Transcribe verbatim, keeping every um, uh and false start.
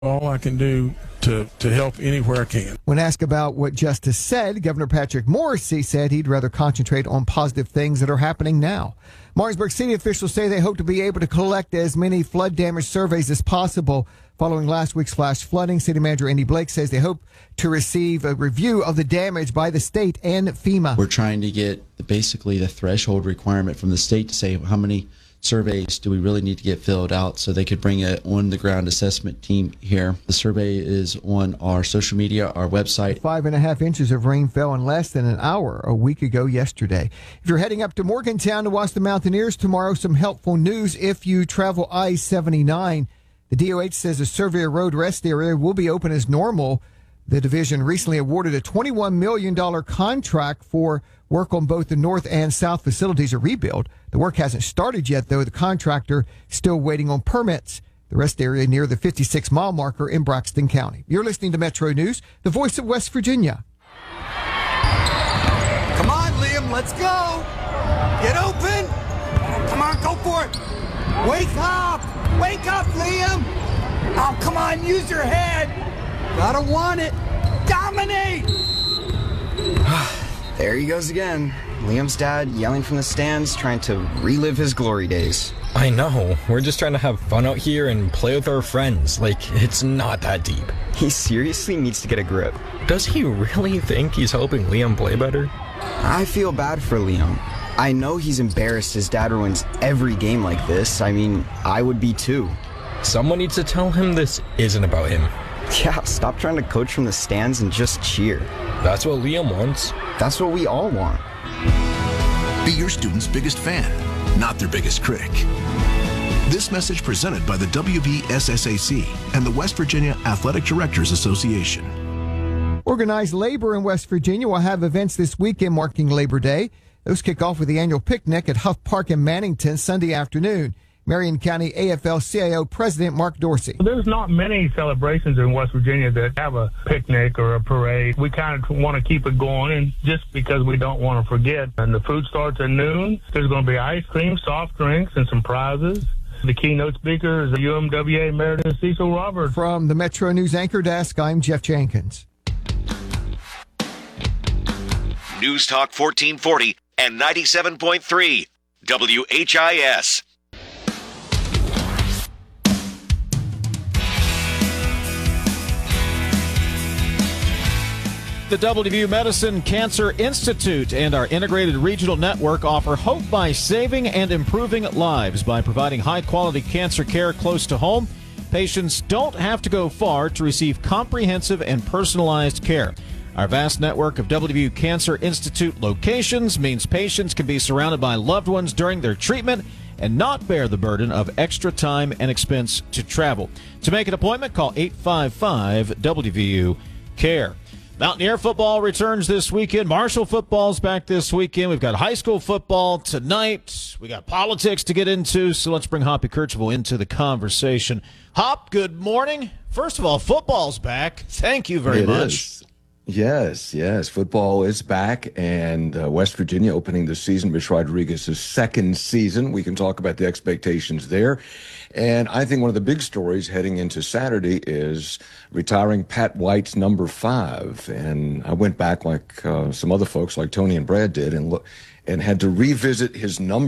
All I can do to, to help anywhere I can. When asked about what Justice said, Governor Patrick Morrisey said he'd rather concentrate on positive things that are happening now. Martinsburg City officials say they hope to be able to collect as many flood damage surveys as possible following last week's flash flooding. City Manager Andy Blake says they hope to receive a review of the damage by the state and FEMA. We're trying to get basically the threshold requirement from the state to say how many surveys do we really need to get filled out so they could bring an on-the-ground assessment team here. The survey is on our social media, our website. Five and a half inches of rain fell in less than an hour a week ago yesterday. If you're heading up to Morgantown to watch the Mountaineers tomorrow, some helpful news if you travel I seventy-nine. The D O H says the Surveyor Road rest area will be open as normal. The division recently awarded a twenty-one million dollars contract for work on both the north and south facilities, a rebuild. The work hasn't started yet, though. The contractor still waiting on permits. The rest area near the fifty-six mile marker in Braxton County. You're listening to Metro News, the voice of West Virginia. Come on, Liam, let's go. Get open. Come on, go for it. Wake up. Wake up, Liam. Oh, come on, use your head. Gotta want it. Dominate. There he goes again. Liam's dad yelling from the stands, trying to relive his glory days. I know. We're just trying to have fun out here and play with our friends. Like, it's not that deep. He seriously needs to get a grip. Does he really think he's helping Liam play better? I feel bad for Liam. I know he's embarrassed his dad ruins every game like this. I mean, I would be too. Someone needs to tell him this isn't about him. Yeah, stop trying to coach from the stands and just cheer. That's what Liam wants. That's what we all want. Be your student's biggest fan, not their biggest critic. This message presented by the W V S S A C and the West Virginia Athletic Directors Association. Organized labor in West Virginia will have events this weekend marking Labor Day. Those kick off with the annual picnic at Huff Park in Mannington Sunday afternoon. Marion County A F L C I O President Mark Dorsey. There's not many celebrations in West Virginia that have a picnic or a parade. We kind of want to keep it going, and just because we don't want to forget. And the food starts at noon. There's going to be ice cream, soft drinks, and some prizes. The keynote speaker is U M W A Emeritus Cecil Roberts. From the Metro News Anchor Desk, I'm Jeff Jenkins. News Talk fourteen forty and ninety-seven point three W H I S. The W V U Medicine Cancer Institute and our integrated regional network offer hope by saving and improving lives by providing high-quality cancer care close to home. Patients don't have to go far to receive comprehensive and personalized care. Our vast network of W V U Cancer Institute locations means patients can be surrounded by loved ones during their treatment and not bear the burden of extra time and expense to travel. To make an appointment, call eight five five W V U CARE. Mountaineer football returns this weekend. Marshall football's back this weekend. We've got high school football tonight. We got politics to get into, so let's bring Hoppy Kercheval into the conversation. Hop, good morning. First of all, football's back. Thank you very it much. Is. Yes, yes. Football is back, and uh, West Virginia opening the season. Mitch Rodriguez's second season. We can talk about the expectations there. And I think one of the big stories heading into Saturday is retiring Pat White's number five. And I went back like uh, some other folks like Tony and Brad did and look and had to revisit his number.